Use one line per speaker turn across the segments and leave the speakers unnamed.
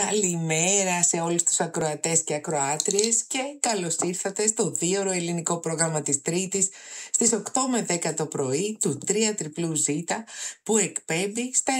Καλημέρα σε όλους τους ακροατές και ακροάτριες και καλώς ήρθατε στο 2ωρο ελληνικό πρόγραμμα της Τρίτης στις 8 με 10 το πρωί του 3ZZZ που εκπέμπει στα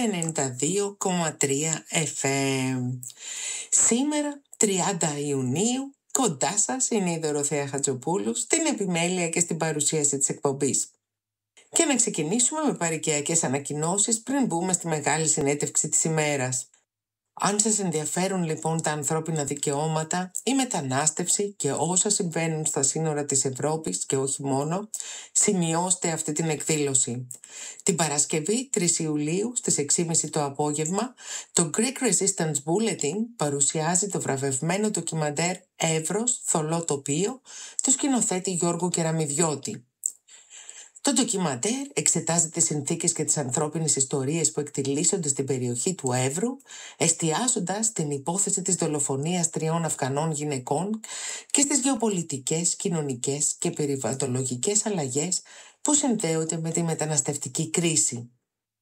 92,3 FM. Σήμερα 30 Ιουνίου κοντά σας είναι η Δωροθέα Χατζοπούλου στην επιμέλεια και στην παρουσίαση της εκπομπής. Και να ξεκινήσουμε με παροικιακές ανακοινώσεις πριν μπούμε στη μεγάλη συνέντευξη της ημέρας. Αν σας ενδιαφέρουν λοιπόν τα ανθρώπινα δικαιώματα, η μετανάστευση και όσα συμβαίνουν στα σύνορα της Ευρώπης και όχι μόνο, σημειώστε αυτή την εκδήλωση. Την Παρασκευή 3 Ιουλίου στις 6.30 το απόγευμα, το Greek Resistance Bulletin παρουσιάζει το βραβευμένο ντοκιμαντέρ «Εύρος, θολό τοπίο» του σκηνοθέτη Γιώργου Κεραμιδιώτη. Το ντοκιμαντέρ εξετάζει τις συνθήκες και τις ανθρώπινες ιστορίες που εκτιλήσονται στην περιοχή του Εύρου, εστιάζοντας στην υπόθεση της δολοφονίας 3 Αφγανών γυναικών και στις γεωπολιτικές, κοινωνικές και περιβαλλοντολογικές αλλαγές που συνδέονται με τη μεταναστευτική κρίση.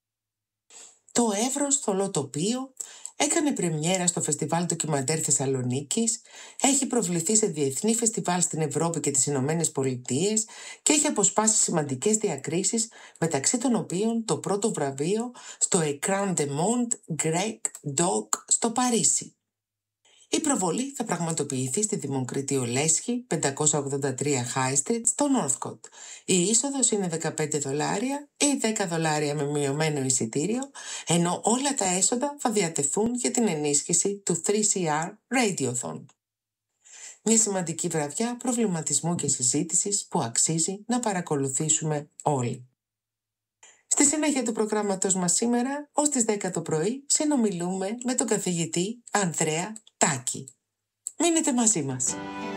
Το Εύρος, θολό τοπίο έκανε πρεμιέρα στο Φεστιβάλ Ντοκιμαντέρ Θεσσαλονίκης, έχει προβληθεί σε διεθνή φεστιβάλ στην Ευρώπη και τις Ηνωμένες Πολιτείες και έχει αποσπάσει σημαντικές διακρίσεις, μεταξύ των οποίων το πρώτο βραβείο στο Écran de Monde Grec Doc στο Παρίσι. Η προβολή θα πραγματοποιηθεί στη Δημοκρίτιο Λέσχη, 583 High Street, στο Northcote. Η είσοδος είναι $15 ή $10 με μειωμένο εισιτήριο, ενώ όλα τα έσοδα θα διατεθούν για την ενίσχυση του 3CR Radiothon. Μια σημαντική βραδιά προβληματισμού και συζήτησης που αξίζει να παρακολουθήσουμε όλοι. Στη συνέχεια του προγράμματος μας σήμερα, ως τις 10 το πρωί, συνομιλούμε με τον καθηγητή Ανδρέα Τάκη. Μείνετε μαζί μας.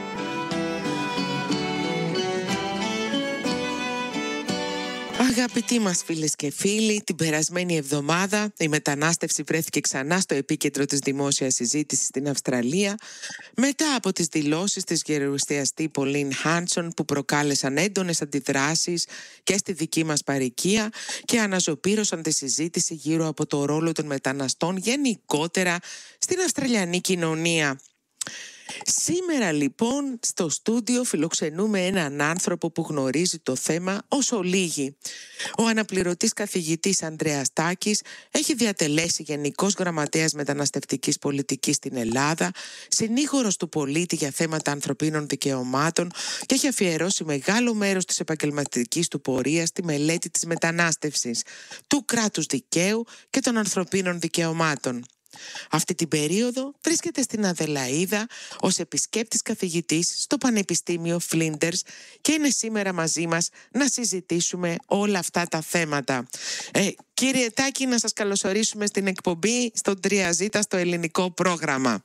Αγαπητοί μας φίλες και φίλοι, την περασμένη εβδομάδα η μετανάστευση βρέθηκε ξανά στο επίκεντρο της δημόσιας συζήτησης στην Αυστραλία μετά από τις δηλώσεις της γερουσιαστή Πολίν Χάνσον που προκάλεσαν έντονες αντιδράσεις και στη δική μας παροικία και αναζωπήρωσαν τη συζήτηση γύρω από το ρόλο των μεταναστών γενικότερα στην Αυστραλιανή κοινωνία. Σήμερα λοιπόν στο στούντιο φιλοξενούμε έναν άνθρωπο που γνωρίζει το θέμα όσο λίγοι. Ο αναπληρωτής καθηγητής Ανδρέας Τάκης έχει διατελέσει Γενικός Γραμματέας Μεταναστευτικής Πολιτικής στην Ελλάδα, συνήγορος του πολίτη για θέματα ανθρωπίνων δικαιωμάτων και έχει αφιερώσει μεγάλο μέρος της επαγγελματικής του πορείας στη μελέτη της μετανάστευσης, του κράτους δικαίου και των ανθρωπίνων δικαιωμάτων. Αυτή την περίοδο βρίσκεται στην Αδελαΐδα ως επισκέπτης καθηγητής στο Πανεπιστήμιο Φλίντερς και είναι σήμερα μαζί μας να συζητήσουμε όλα αυτά τα θέματα. Κύριε Τάκη, να σας καλωσορίσουμε στην εκπομπή στο 3Z στο ελληνικό πρόγραμμα.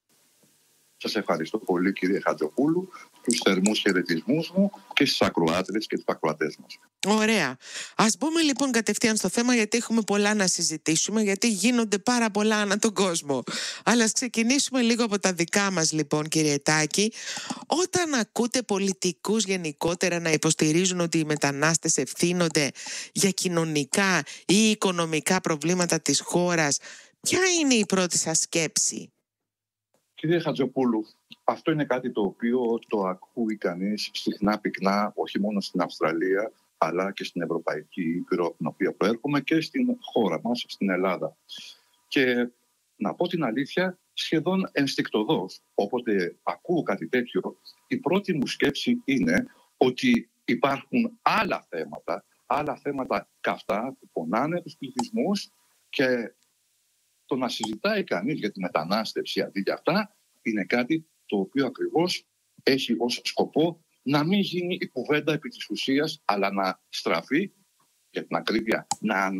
Σας ευχαριστώ πολύ κύριε Χατζοπούλου, τους θερμούς χαιρετισμούς μου και στις ακροάτρες και τους ακροατές μας.
Ωραία. Ας μπούμε λοιπόν κατευθείαν στο θέμα, γιατί έχουμε πολλά να συζητήσουμε, γιατί γίνονται πάρα πολλά ανά τον κόσμο. Αλλά ας ξεκινήσουμε λίγο από τα δικά μας λοιπόν, κύριε Τάκη. Όταν ακούτε πολιτικούς γενικότερα να υποστηρίζουν ότι οι μετανάστες ευθύνονται για κοινωνικά ή οικονομικά προβλήματα της χώρας, ποια είναι η πρώτη σας σκέψη?
Κύριε Χατζοπούλου, αυτό είναι κάτι το οποίο το ακούει κανείς συχνά πυκνά, όχι μόνο στην Αυστραλία, αλλά και στην Ευρωπαϊκή Ήπειρο, από την οποία προέρχομαι, και στην χώρα μας, στην Ελλάδα. Και να πω την αλήθεια, σχεδόν ενστικτωδώς, όποτε ακούω κάτι τέτοιο, η πρώτη μου σκέψη είναι ότι υπάρχουν άλλα θέματα καυτά που πονάνε τους πληθυσμούς, και το να συζητάει κανείς για τη μετανάστευση αντί για αυτά είναι κάτι το οποίο ακριβώς έχει ως σκοπό να μην γίνει η κουβέντα επί της ουσίας, αλλά να στραφεί, για την ακρίβεια, να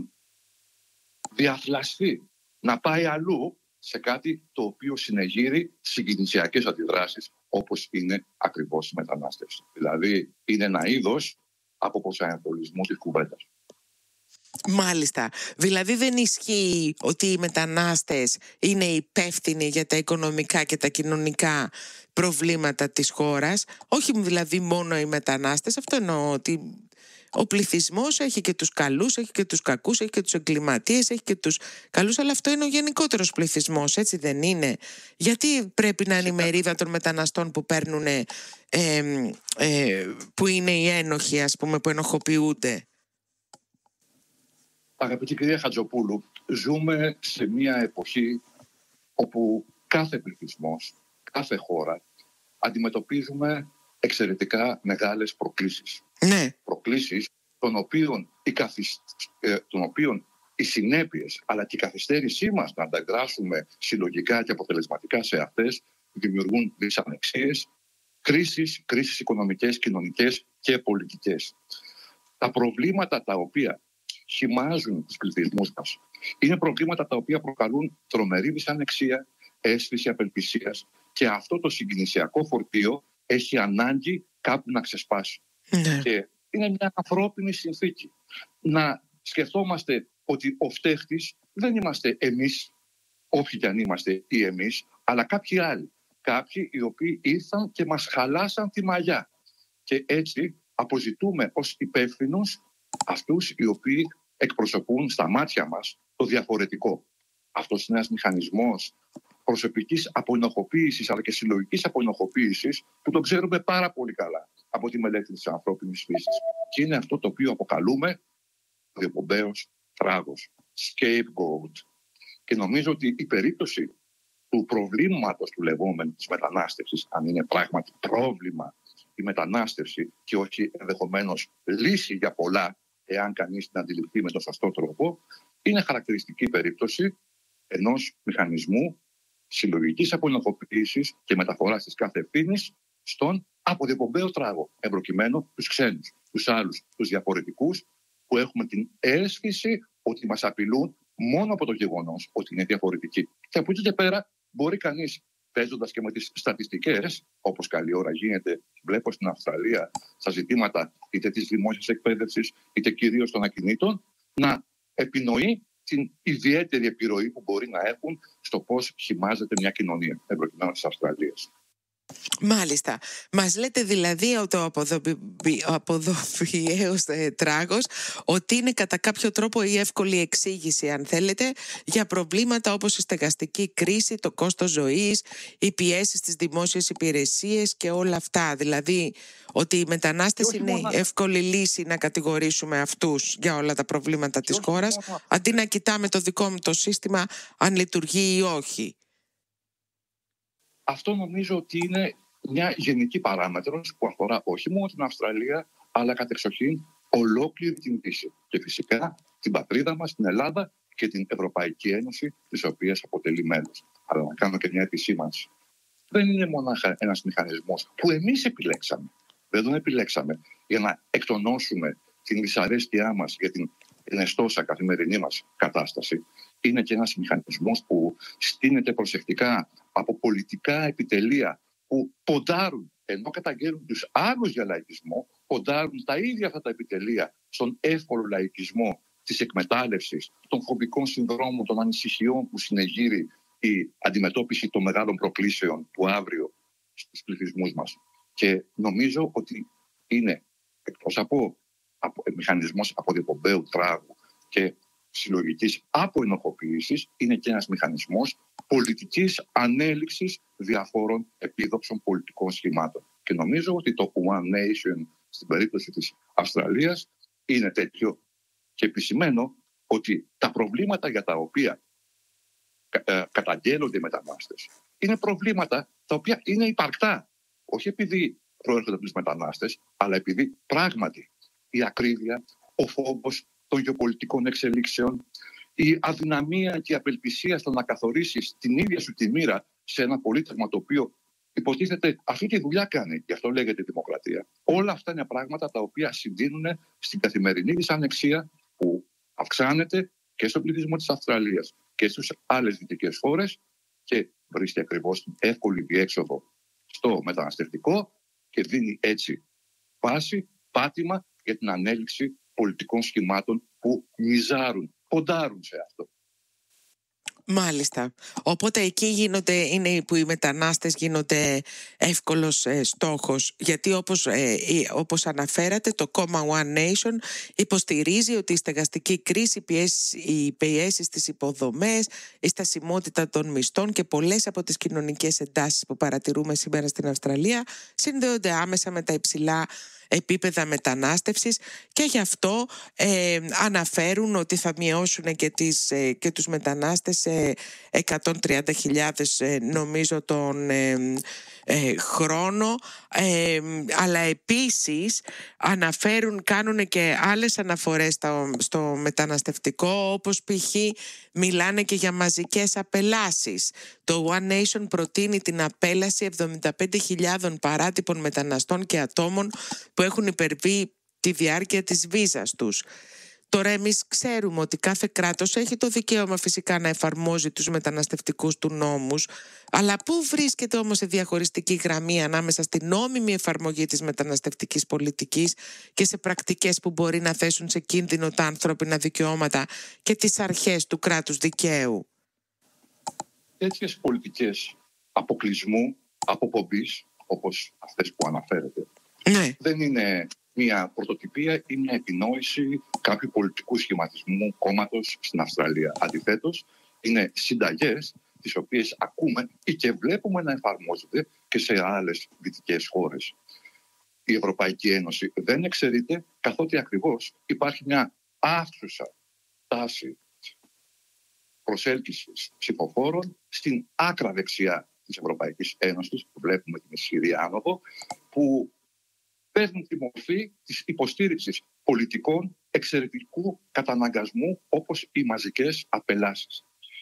διαθλαστεί, να πάει αλλού σε κάτι το οποίο συνεγείρει συγκινησιακές αντιδράσεις, όπως είναι ακριβώς η μετανάστευση. Δηλαδή είναι ένα είδος από προσανατολισμού της κουβέντας.
Μάλιστα. Δηλαδή δεν ισχύει ότι οι μετανάστες είναι υπεύθυνοι για τα οικονομικά και τα κοινωνικά προβλήματα της χώρας. Όχι δηλαδή μόνο οι μετανάστες. Αυτό εννοώ, ότι ο πληθυσμός έχει και τους καλούς, έχει και τους κακούς, έχει και τους εγκληματίες, έχει και τους καλούς, αλλά αυτό είναι ο γενικότερος πληθυσμός, έτσι δεν είναι? Γιατί πρέπει να είναι η μερίδα των μεταναστών που παίρνουν, που είναι οι ένοχοι, ας πούμε, που ενοχοποιούνται?
Αγαπητή κυρία Χατζοπούλου, ζούμε σε μια εποχή όπου κάθε πληθυσμός, κάθε χώρα αντιμετωπίζουμε εξαιρετικά μεγάλες προκλήσεις.
Ναι.
Προκλήσεις των οποίων οι συνέπειες αλλά και η καθυστέρησή μας να αντιδράσουμε συλλογικά και αποτελεσματικά σε αυτές δημιουργούν δυσανεξίες, κρίσεις οικονομικές, κοινωνικές και πολιτικές. Τα προβλήματα τα οποία χυμάζουν τους πληθυσμούς μας είναι προβλήματα τα οποία προκαλούν τρομερή δυσανεξία, αίσθηση απελπισίας, και αυτό το συγκινησιακό φορτίο έχει ανάγκη κάπου να ξεσπάσει.
Ναι.
Και είναι μια ανθρώπινη συνθήκη να σκεφτόμαστε ότι ο φταίχτης δεν είμαστε εμείς, όποιοι κι αν είμαστε ή εμείς, αλλά κάποιοι άλλοι. Κάποιοι οι οποίοι ήρθαν και μας χαλάσαν τη μαλλιά. Και έτσι αποζητούμε ως υπεύθυνους αυτούς οι οποίοι εκπροσωπούν στα μάτια μας το διαφορετικό. Αυτός είναι ένας μηχανισμός προσωπικής αποενοχοποίησης αλλά και συλλογικής αποενοχοποίησης που το ξέρουμε πάρα πολύ καλά από τη μελέτη της ανθρώπινης φύσης. Και είναι αυτό το οποίο αποκαλούμε διοπομπαίος τράγος, scapegoat. Και νομίζω ότι η περίπτωση του προβλήματος του λεγόμενου της μετανάστευσης, αν είναι πράγματι πρόβλημα η μετανάστευση και όχι ενδεχομένως λύση για πολλά, εάν κανείς την αντιληφθεί με τον σωστό τρόπο, είναι χαρακτηριστική περίπτωση ενός μηχανισμού συλλογικής αποενοχοποίησης και μεταφοράς της κάθε ευθύνης στον αποδιοπομπαίο τράγο, εμπροκειμένου τους ξένους, τους άλλους, τους διαφορετικούς, που έχουμε την αίσθηση ότι μας απειλούν μόνο από το γεγονός ότι είναι διαφορετικοί. Και από εκεί και πέρα μπορεί κανείς, παίζοντας και με τις στατιστικές, όπως καλή ώρα γίνεται, βλέπω στην Αυστραλία, στα ζητήματα είτε της δημόσιας εκπαίδευσης, είτε κυρίως των ακινήτων, να επινοεί την ιδιαίτερη επιρροή που μπορεί να έχουν στο πώς χυμάζεται μια κοινωνία, εμπροκειμένου της Αυστραλίας.
Μάλιστα. Μας λέτε δηλαδή το αποδοφιαίος τράγος ότι είναι κατά κάποιο τρόπο η εύκολη εξήγηση, αν θέλετε, για προβλήματα όπως η στεγαστική κρίση, το κόστος ζωής, οι πιέσεις στις δημόσιες υπηρεσίες και όλα αυτά. Δηλαδή ότι οι μετανάστες είναι η εύκολη λύση να κατηγορήσουμε αυτούς για όλα τα προβλήματα της χώρας, αντί να κοιτάμε το δικό μου το σύστημα αν λειτουργεί ή όχι.
Αυτό νομίζω ότι είναι μια γενική παράμετρος που αφορά όχι μόνο την Αυστραλία, αλλά κατεξοχήν ολόκληρη την Δύση. Και φυσικά την πατρίδα μας, την Ελλάδα και την Ευρωπαϊκή Ένωση, της οποίας αποτελεί μέλος. Αλλά να κάνω και μια επισήμανση. Δεν είναι μονάχα ένας μηχανισμός που εμείς επιλέξαμε. Δεν τον επιλέξαμε για να εκτονώσουμε την δυσαρέσκειά μας για την ενεστώσα καθημερινή μας κατάσταση. Είναι και ένας μηχανισμός που στείνεται προσεκτικά από πολιτικά επιτελεία που ποντάρουν, ενώ καταγγέλουν τους άλλους για λαϊκισμό, ποντάρουν τα ίδια αυτά τα επιτελεία στον εύκολο λαϊκισμό της εκμετάλλευσης, των φοβικών συνδρόμων, των ανησυχιών που συνεγείρει η αντιμετώπιση των μεγάλων προκλήσεων του αύριο στους πληθυσμούς μας. Και νομίζω ότι είναι, εκτός από μηχανισμός αποδιοπομπαίου τράγου και συλλογικής αποενοχοποίησης, είναι και ένας μηχανισμός πολιτικής ανέλυξης διαφόρων επίδοξων πολιτικών σχημάτων. Και νομίζω ότι το One Nation στην περίπτωση της Αυστραλίας είναι τέτοιο. Και επισημαίνω ότι τα προβλήματα για τα οποία καταγγέλλονται οι μετανάστες είναι προβλήματα τα οποία είναι υπαρκτά. Όχι επειδή προέρχονται από τους μετανάστες, αλλά επειδή πράγματι η ακρίβεια, ο φόβος των γεωπολιτικών εξελίξεων, η αδυναμία και η απελπισία στο να καθορίσεις την ίδια σου τη μοίρα σε ένα πολίτευμα το οποίο υποτίθεται αυτή τη δουλειά κάνει, γι' αυτό λέγεται δημοκρατία. Όλα αυτά είναι πράγματα τα οποία συνδύνουν στην καθημερινή δυσανεξία που αυξάνεται και στον πληθυσμό της Αυστραλίας και στις άλλες δυτικές χώρες και βρίσκει ακριβώς την εύκολη διέξοδο στο μεταναστευτικό και δίνει έτσι βάση, πάτημα για την ανέλυξη πολιτικών σχημάτων που μιζάρουν, ποντάρουν σε αυτό.
Μάλιστα. Οπότε εκεί είναι που οι μετανάστες γίνονται εύκολος στόχος. Γιατί όπως αναφέρατε, το κόμμα One Nation υποστηρίζει ότι η στεγαστική κρίση, οι πιέσεις στις υποδομές, η στασιμότητα των μισθών και πολλές από τις κοινωνικές εντάσεις που παρατηρούμε σήμερα στην Αυστραλία συνδέονται άμεσα με τα υψηλά επίπεδα μετανάστευσης, και γι' αυτό αναφέρουν ότι θα μειώσουν και τους μετανάστες σε 130.000 νομίζω τον χρόνο, αλλά επίσης κάνουν και άλλες αναφορές στο μεταναστευτικό, όπως π.χ. μιλάνε και για μαζικές απελάσεις. Το One Nation προτείνει την απέλαση 75.000 παράτυπων μεταναστών και ατόμων που έχουν υπερβεί τη διάρκεια της βίζας τους. Τώρα εμείς ξέρουμε ότι κάθε κράτος έχει το δικαίωμα φυσικά να εφαρμόζει τους μεταναστευτικούς του νόμους, αλλά πού βρίσκεται όμως η διαχωριστική γραμμή ανάμεσα στην νόμιμη εφαρμογή της μεταναστευτικής πολιτικής και σε πρακτικές που μπορεί να θέσουν σε κίνδυνο τα ανθρώπινα δικαιώματα και τις αρχές του κράτους δικαίου?
Τέτοιες πολιτικές αποκλεισμού, αποπομπής, όπως αυτές που αναφέρετε,
ναι,
δεν είναι μια πρωτοτυπία ή μια επινόηση κάποιου πολιτικού σχηματισμού κόμματος στην Αυστραλία. Αντιθέτως, είναι συνταγές τις οποίες ακούμε ή και βλέπουμε να εφαρμόζονται και σε άλλες δυτικές χώρες. Η Ευρωπαϊκή Ένωση δεν εξαιρείται, καθότι ακριβώς υπάρχει μια αύξουσα τάση προσέλκυσης ψηφοφόρων στην άκρα δεξιά της Ευρωπαϊκής Ένωσης, που βλέπουμε την ισχυρή άνοδο, που παίρνουν τη μορφή της υποστήριξης πολιτικών εξαιρετικού καταναγκασμού, όπως οι μαζικές απελάσεις.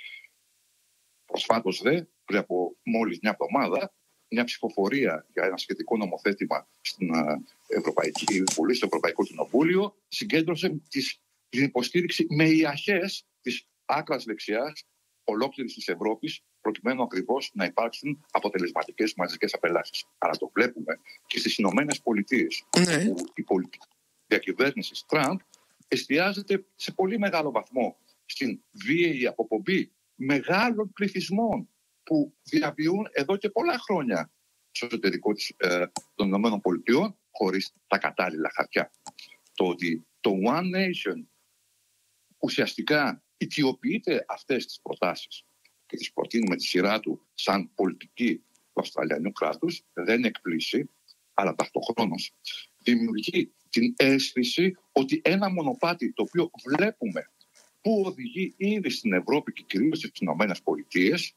Προσφάτως πριν από μόλις μια εβδομάδα, μια ψηφοφορία για ένα σχετικό νομοθέτημα στην Ευρωπαϊκή Βουλή, στο Ευρωπαϊκό Κοινοβούλιο, συγκέντρωσε την υποστήριξη με ιαχές της άκρας δεξιάς ολόκληρης της Ευρώπης, προκειμένου ακριβώς να υπάρξουν αποτελεσματικές μαζικές απελάσεις. Αλλά το βλέπουμε και στις Ηνωμένες Πολιτείες, που η πολιτική διακυβέρνηση Τραμπ εστιάζεται σε πολύ μεγάλο βαθμό στην βίαιη αποπομπή μεγάλων πληθυσμών που διαβιούν εδώ και πολλά χρόνια στο εσωτερικό των Ηνωμένων Πολιτειών χωρίς τα κατάλληλα χαρτιά. Το ότι το One Nation ουσιαστικά οικειοποιείται αυτές τις προτάσεις και τις προτείνει με τη σειρά του σαν πολιτική του Αυστραλιανού κράτους δεν εκπλήσει, αλλά ταυτοχρόνως δημιουργεί την αίσθηση ότι ένα μονοπάτι το οποίο βλέπουμε που οδηγεί ήδη στην Ευρώπη και κυρίως στις Ηνωμένες Πολιτείες,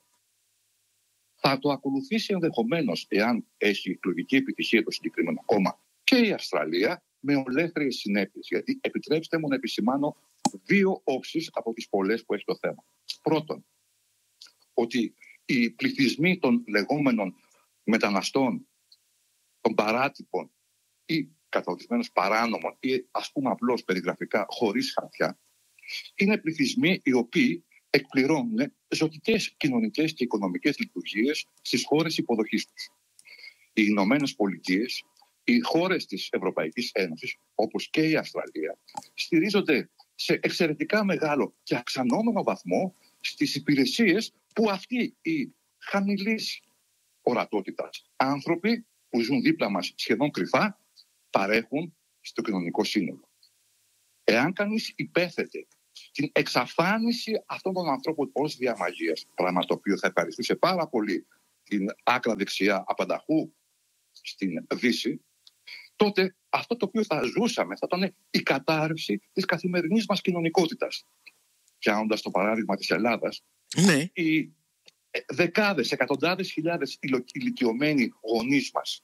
θα το ακολουθήσει ενδεχομένως, εάν έχει εκλογική επιτυχία το συγκεκριμένο κόμμα, και η Αυστραλία, με ολέθριες συνέπειες. Γιατί επιτρέψτε μου να επισημάνω δύο όψεις από τις πολλές που έχει το θέμα. Πρώτον, ότι οι πληθυσμοί των λεγόμενων μεταναστών, των παράτυπων ή καταορισμένως παράνομων ή ας πούμε απλώς περιγραφικά χωρίς χαρτιά, είναι πληθυσμοί οι οποίοι εκπληρώνουν ζωτικές κοινωνικές και οικονομικές λειτουργίες στις χώρες υποδοχής τους. Οι Ηνωμένες Πολιτείες, οι χώρες της Ευρωπαϊκής Ένωσης, όπως και η Αυστραλία, στηρίζονται σε εξαιρετικά μεγάλο και αυξανόμενο βαθμό στις υπηρεσίες που αυτοί οι χαμηλής ορατότητας άνθρωποι που ζουν δίπλα μας σχεδόν κρυφά παρέχουν στο κοινωνικό σύνολο. Εάν κανείς υπέθετε την εξαφάνιση αυτών των ανθρώπων ως διαμαγείας, πράγμα το οποίο θα ευχαριστούσε πάρα πολύ την άκρα δεξιά απανταχού στην Δύση, τότε αυτό το οποίο θα ζούσαμε θα ήταν η κατάρρευση της καθημερινής μας κοινωνικότητας. Πιάνοντας το παράδειγμα της Ελλάδας, οι δεκάδες, εκατοντάδες χιλιάδες ηλικιωμένοι γονείς μας,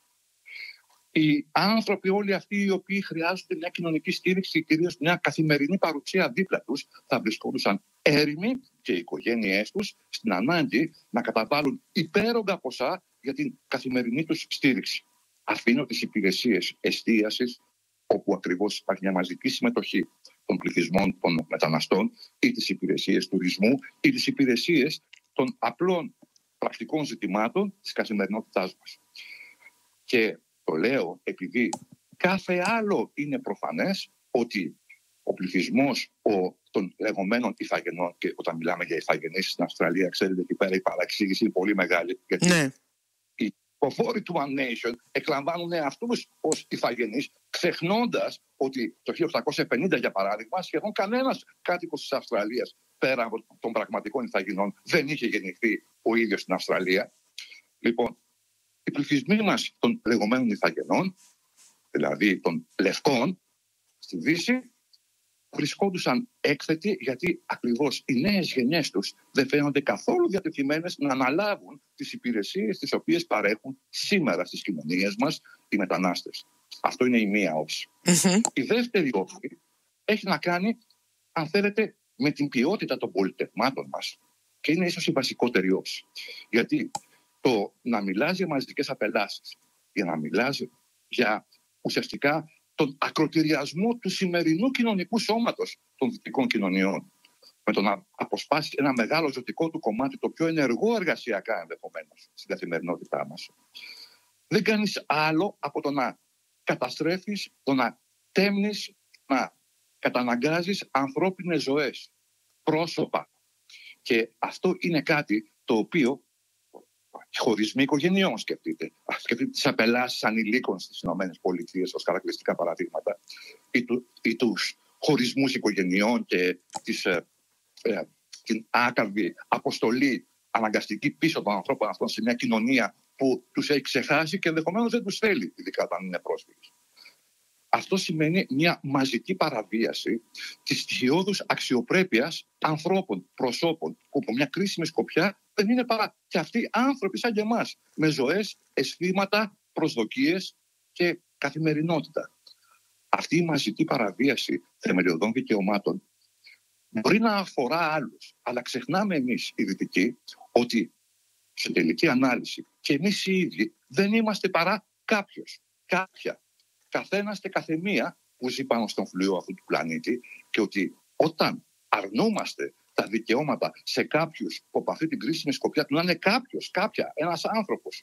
οι άνθρωποι όλοι αυτοί οι οποίοι χρειάζονται μια κοινωνική στήριξη και κυρίως μια καθημερινή παρουσία δίπλα τους, θα βρισκόντουσαν έρημοι και οι οικογένειές τους στην ανάγκη να καταβάλουν υπέρογκα ποσά για την καθημερινή τους στήριξη. Αφήνω τις υπηρεσίες εστίασης, όπου ακριβώς υπάρχει μια μαζική συμμετοχή των πληθυσμών των μεταναστών, ή τις υπηρεσίες τουρισμού, ή τις υπηρεσίες των απλών πρακτικών ζητημάτων της καθημερινότητάς μας. Και το λέω επειδή κάθε άλλο είναι προφανές ότι ο πληθυσμός των λεγόμενων ηθαγενών, και όταν μιλάμε για ηθαγενείς στην Αυστραλία, ξέρετε εκεί πέρα η παραξήγηση είναι πολύ μεγάλη. Γιατί
Ναι.
οι υποφόροι του One Nation εκλαμβάνουν αυτούς ως ηθαγενείς, ξεχνώντας ότι το 1850, για παράδειγμα, σχεδόν κανένας κάτοικος της Αυστραλίας πέρα από των πραγματικών ηθαγενών δεν είχε γεννηθεί ο ίδιος στην Αυστραλία. Λοιπόν, οι πληθυσμοί μας των λεγόμενων ηθαγενών, δηλαδή των λευκών, στη Δύση, βρισκόντουσαν έκθετοι γιατί ακριβώς οι νέες γενιές τους δεν φαίνονται καθόλου διατεθειμένες να αναλάβουν τις υπηρεσίες τις οποίες παρέχουν σήμερα στις κοινωνίες μας οι μετανάστες. Αυτό είναι η μία όψη. Η δεύτερη όψη έχει να κάνει, αν θέλετε, με την ποιότητα των πολιτευμάτων μας. Και είναι ίσως η βασικότερη όψη. Γιατί το να μιλάς για μαζικές απελάσεις, για να μιλάς για ουσιαστικά τον ακροτηριασμό του σημερινού κοινωνικού σώματος των δυτικών κοινωνιών, με το να αποσπάσει ένα μεγάλο ζωτικό του κομμάτι, το πιο ενεργό εργασιακά ενδεχομένως στην καθημερινότητά μας, δεν κάνεις άλλο από το να καταστρέφεις, το να τέμνεις, να καταναγκάζεις ανθρώπινες ζωές, πρόσωπα. Και αυτό είναι κάτι το οποίο χωρισμοί οικογενειών, σκεφτείτε τις απελάσεις ανηλίκων στις ΗΠΑ ως χαρακτηριστικά παραδείγματα, ή τους χωρισμούς οικογενειών και την άκαρδη αποστολή αναγκαστική πίσω των ανθρώπων αυτών σε μια κοινωνία που τους έχει ξεχάσει και ενδεχομένως δεν τους θέλει, ειδικά όταν είναι πρόσφυγες. Αυτό σημαίνει μια μαζική παραβίαση της στοιχειώδους αξιοπρέπειας ανθρώπων, προσώπων, που από μια κρίσιμη σκοπιά δεν είναι παρά και αυτοί άνθρωποι σαν και εμάς, με ζωές, αισθήματα, προσδοκίες και καθημερινότητα. Αυτή η μαζική παραβίαση θεμελιωδών δικαιωμάτων μπορεί να αφορά άλλους, αλλά ξεχνάμε εμείς οι Δυτικοί ότι σε τελική ανάλυση και εμείς οι ίδιοι δεν είμαστε παρά κάποιος, κάποια, καθένας και καθεμία που ζει πάνω στον φλοιό αυτού του πλανήτη, και ότι όταν αρνούμαστε τα δικαιώματα σε κάποιους που από αυτή την κρίσιμη σκοπιά του να είναι κάποιος, κάποια, ένας άνθρωπος,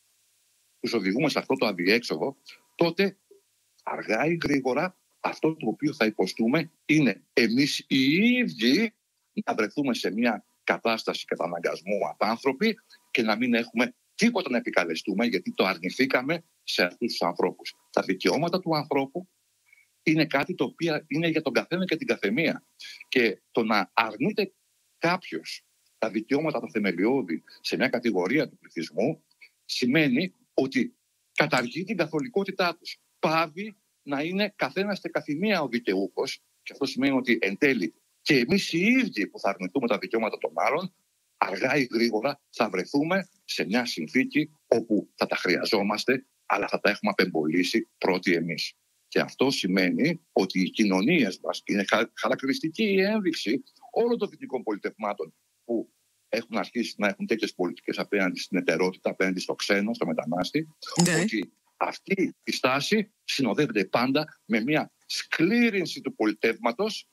τους οδηγούμε σε αυτό το αδιέξοδο, τότε αργά ή γρήγορα αυτό το οποίο θα υποστούμε είναι εμείς οι ίδιοι να βρεθούμε σε μια κατάσταση καταναγκασμού απάνθρωποι και να μην έχουμε τίποτα να επικαλεστούμε, γιατί το αρνηθήκαμε σε αυτούς τους ανθρώπους. Τα δικαιώματα του ανθρώπου είναι κάτι το οποίο είναι για τον καθένα και την καθεμία. Και το να αρνείται κάποιος τα δικαιώματα τα θεμελιώδη σε μια κατηγορία του πληθυσμού σημαίνει ότι καταργεί την καθολικότητά τους. Πάβει να είναι καθένας και καθημεία ο δικαιούχος, και αυτό σημαίνει ότι εν τέλει και εμείς οι ίδιοι που θα αρνηθούμε τα δικαιώματα των άλλων, αργά ή γρήγορα θα βρεθούμε σε μια συνθήκη όπου θα τα χρειαζόμαστε, αλλά θα τα έχουμε απεμπολίσει πρώτοι εμείς. Και αυτό σημαίνει ότι οι κοινωνίες μας, είναι χαρακτηριστική η ένδειξη όλων των δυτικών πολιτευμάτων που έχουν αρχίσει να έχουν τέτοιες πολιτικές απέναντι στην εταιρότητα, απέναντι στο ξένο, στο μετανάστη, ότι αυτή η στάση συνοδεύεται πάντα με μια σκλήρυνση του πολιτεύματος,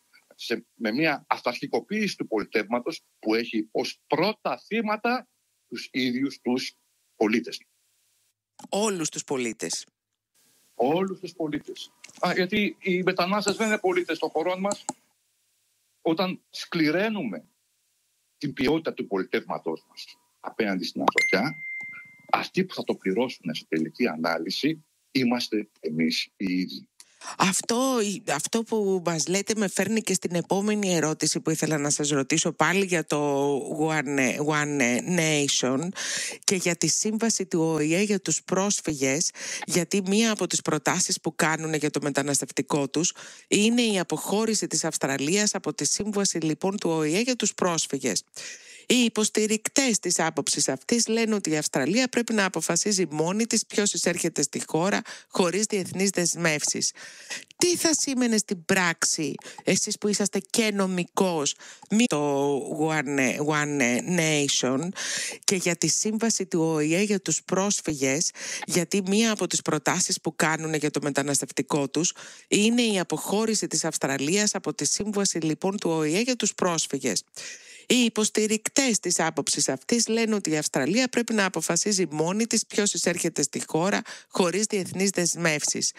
με μια αυταρχικοποίηση του πολιτεύματος που έχει ως πρώτα θύματα τους ίδιους τους πολίτες.
Όλους τους πολίτες.
Όλους τους πολίτες. Γιατί οι μετανάστες δεν είναι πολίτες των χωρών μας. Όταν σκληραίνουμε την ποιότητα του πολιτεύματός μας απέναντι στην ανθρωπιά, αυτοί που θα το πληρώσουν σε τελική ανάλυση είμαστε εμείς οι ίδιοι.
Αυτό που μας λέτε με φέρνει και στην επόμενη ερώτηση που ήθελα να σας ρωτήσω, πάλι για το One Nation και για τη σύμβαση του ΟΗΕ για τους πρόσφυγες, γιατί μία από τις προτάσεις που κάνουν για το μεταναστευτικό τους είναι η αποχώρηση της Αυστραλίας από τη σύμβαση λοιπόν του ΟΗΕ για τους πρόσφυγες. Οι υποστηρικτές της άποψης αυτής λένε ότι η Αυστραλία πρέπει να αποφασίζει μόνη της ποιος εισέρχεται στη χώρα χωρίς διεθνείς δεσμεύσεις. Τι θα σήμαινε στην πράξη, εσείς που είσαστε και νομικός, το One Nation και για τη σύμβαση του ΟΗΕ για τους πρόσφυγες, γιατί μία από τις προτάσεις που κάνουν για το μεταναστευτικό τους είναι η αποχώρηση της Αυστραλίας από τη σύμβαση λοιπόν του ΟΗΕ για τους πρόσφυγες. Οι υποστηρικτές της άποψης αυτής λένε ότι η Αυστραλία πρέπει να αποφασίζει μόνη της ποιος εισέρχεται στη χώρα χωρίς διεθνείς δεσμεύσεις.